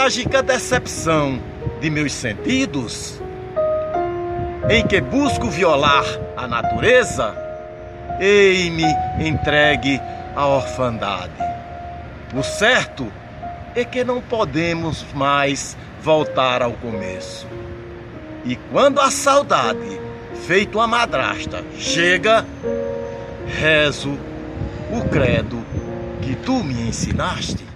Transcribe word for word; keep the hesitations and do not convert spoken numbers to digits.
trágica decepção de meus sentidos, em que busco violar a natureza, ei-me entregue à orfandade. O certo é que não podemos mais voltar ao começo. E quando a saudade, feito uma madrasta, chega, rezo o credo que tu me ensinaste.